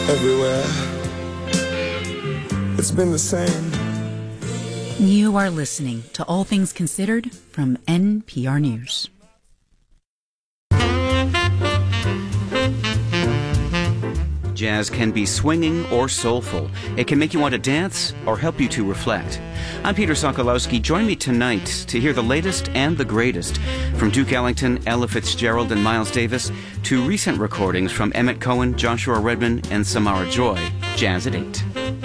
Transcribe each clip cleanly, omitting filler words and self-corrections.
everywhere. It's been the same. You are listening to All Things Considered from NPR News. Jazz can be swinging or soulful. It can make you want to dance or help you to reflect. I'm Peter Sokolowski. Join me tonight to hear the latest and the greatest from Duke Ellington, Ella Fitzgerald, and Miles Davis to recent recordings from Emmett Cohen, Joshua Redman, and Samara Joy. Jazz at 8.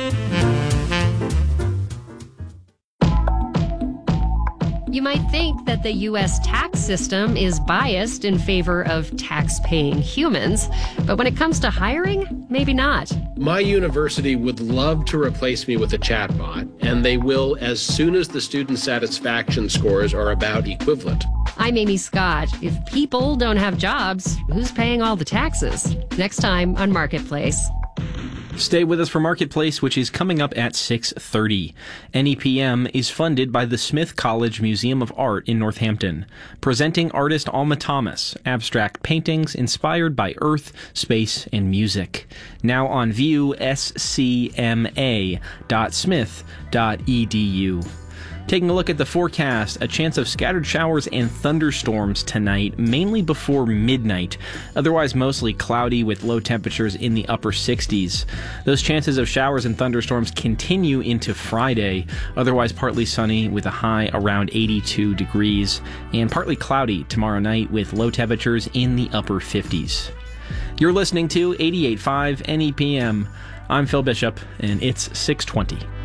You might think that the U.S. tax system is biased in favor of tax-paying humans, but when it comes to hiring, maybe not. My university would love to replace me with a chatbot, and they will as soon as the student satisfaction scores are about equivalent. I'm Amy Scott. If people don't have jobs, who's paying all the taxes? Next time on Marketplace. Stay with us for Marketplace, which is coming up at 6:30. NEPM is funded by the Smith College Museum of Art in Northampton, presenting artist Alma Thomas, abstract paintings inspired by earth, space, and music. Now on view, scma.smith.edu. Taking a look at the forecast, a chance of scattered showers and thunderstorms tonight, mainly before midnight. Otherwise mostly cloudy with low temperatures in the upper 60s. Those chances of showers and thunderstorms continue into Friday. Otherwise partly sunny with a high around 82 degrees. And partly cloudy tomorrow night with low temperatures in the upper 50s. You're listening to 88.5 NEPM. I'm Phil Bishop, and it's 6:20.